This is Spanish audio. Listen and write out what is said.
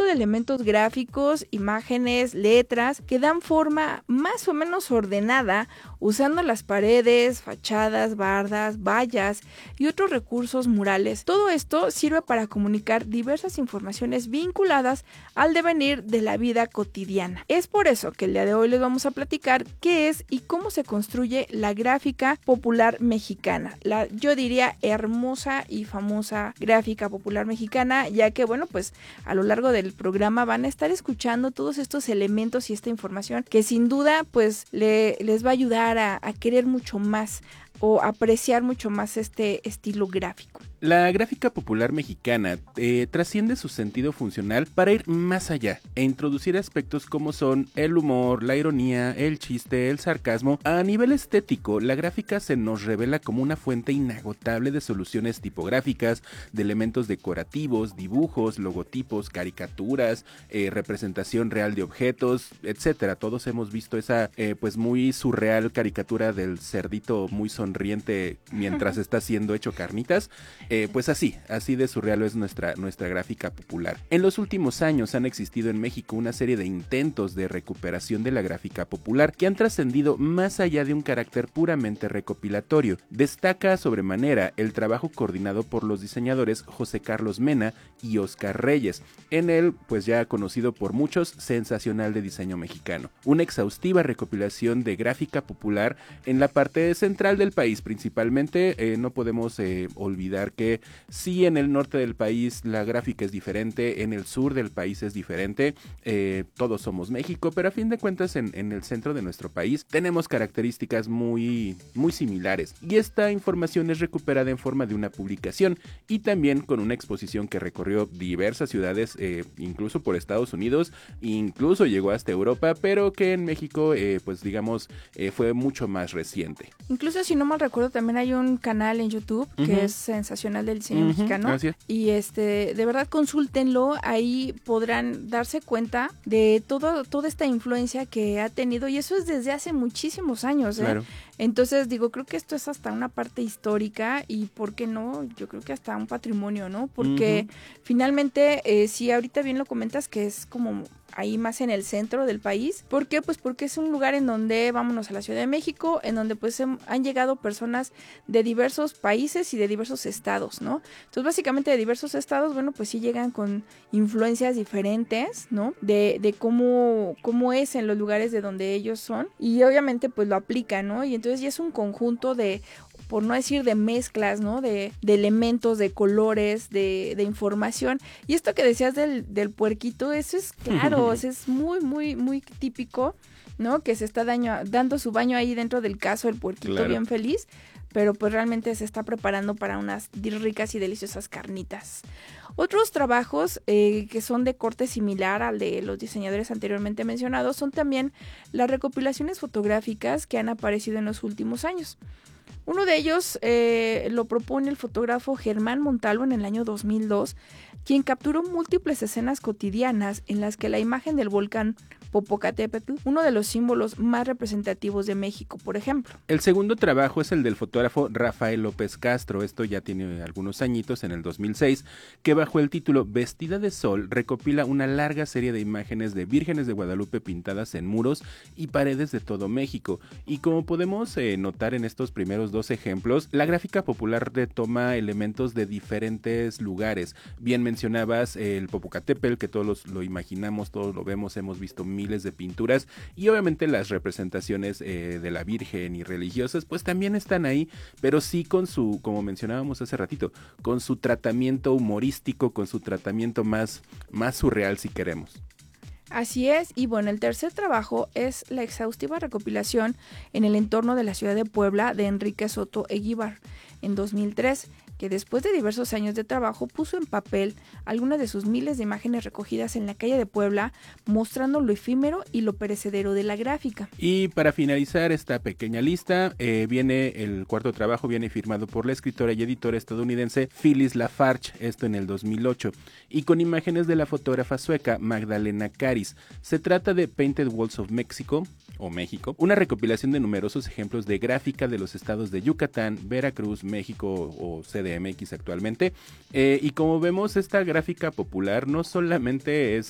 conjunto de elementos gráficos, imágenes, letras, que dan forma más o menos ordenada usando las paredes, fachadas, bardas, vallas y otros recursos murales. Todo esto sirve para comunicar diversas informaciones vinculadas al devenir de la vida cotidiana. Es por eso que el día de hoy les vamos a platicar qué es y cómo se construye la gráfica popular mexicana. Yo diría hermosa y famosa gráfica popular mexicana, ya que bueno, pues a lo largo del programa van a estar escuchando todos estos elementos y esta información que sin duda pues les va a ayudar a querer mucho más o apreciar mucho más este estilo gráfico. La gráfica popular mexicana trasciende su sentido funcional para ir más allá e introducir aspectos como son el humor, la ironía, el chiste, el sarcasmo. A nivel estético, la gráfica se nos revela como una fuente inagotable de soluciones tipográficas, de elementos decorativos, dibujos, logotipos, caricaturas, representación real de objetos, etcétera. Todos hemos visto esa pues muy surreal caricatura del cerdito muy sonriente mientras está siendo hecho carnitas. Pues así de surreal es nuestra gráfica popular. En los últimos años han existido en México una serie de intentos de recuperación de la gráfica popular que han trascendido más allá de un carácter puramente recopilatorio. Destaca sobremanera el trabajo coordinado por los diseñadores José Carlos Mena y Oscar Reyes, en el, pues ya conocido por muchos, sensacional de diseño mexicano. Una exhaustiva recopilación de gráfica popular en la parte central del país principalmente. No podemos olvidar que sí, en el norte del país la gráfica es diferente, en el sur del país es diferente, todos somos México, pero a fin de cuentas en el centro de nuestro país tenemos características muy similares, y esta información es recuperada en forma de una publicación y también con una exposición que recorrió diversas ciudades, incluso por Estados Unidos, incluso llegó hasta Europa, pero que en México pues digamos fue mucho más reciente. Incluso si no mal recuerdo también hay un canal en YouTube que es sensacional del diseño mexicano, y de verdad consúltenlo, ahí podrán darse cuenta de toda esta influencia que ha tenido, y eso es desde hace muchísimos años, Claro. Entonces creo que esto es hasta una parte histórica y por qué no, yo creo que hasta un patrimonio, ¿no? Porque finalmente, si ahorita bien lo comentas que es como ahí más en el centro del país. ¿Por qué? Pues porque es un lugar en donde, vámonos a la Ciudad de México, en donde pues han llegado personas de diversos países y de diversos estados, ¿no? Entonces básicamente de diversos estados, bueno, pues sí llegan con influencias diferentes, ¿no? De cómo es en los lugares de donde ellos son, y obviamente pues lo aplican, ¿no? Y entonces ya es un conjunto de, por no decir de mezclas, ¿no? De elementos, de colores, de información. Y esto que decías del puerquito, eso es claro, o sea, es muy típico, ¿no? Que se está dando su baño ahí dentro del caso, el puerquito, claro, bien feliz, pero pues realmente se está preparando para unas ricas y deliciosas carnitas. Otros trabajos que son de corte similar al de los diseñadores anteriormente mencionados son también las recopilaciones fotográficas que han aparecido en los últimos años. Uno de ellos lo propone el fotógrafo Germán Montalvo en el año 2002, quien capturó múltiples escenas cotidianas en las que la imagen del volcán Popocatépetl, uno de los símbolos más representativos de México, por ejemplo. El segundo trabajo es el del fotógrafo Rafael López Castro, esto ya tiene algunos añitos, en el 2006, que bajo el título Vestida de Sol recopila una larga serie de imágenes de vírgenes de Guadalupe pintadas en muros y paredes de todo México. Y como podemos notar en estos primeros dos ejemplos, la gráfica popular retoma elementos de diferentes lugares. Bien mencionabas el Popocatépetl, que todos lo imaginamos, todos lo vemos, hemos visto miles de pinturas, y obviamente las representaciones de la Virgen y religiosas pues también están ahí, pero sí con su, como mencionábamos hace ratito, con su tratamiento humorístico, con su tratamiento más surreal si queremos. Así es, y bueno, el tercer trabajo es la exhaustiva recopilación en el entorno de la ciudad de Puebla de Enrique Soto Eguíbar en 2003, que después de diversos años de trabajo puso en papel algunas de sus miles de imágenes recogidas en la calle de Puebla, mostrando lo efímero y lo perecedero de la gráfica. Y para finalizar esta pequeña lista, viene el cuarto trabajo, viene firmado por la escritora y editora estadounidense Phyllis Lafarge, esto en el 2008, y con imágenes de la fotógrafa sueca Magdalena Caris. Se trata de Painted Walls of Mexico, o México, una recopilación de numerosos ejemplos de gráfica de los estados de Yucatán, Veracruz, México o CDMX actualmente, y como vemos esta gráfica popular no solamente es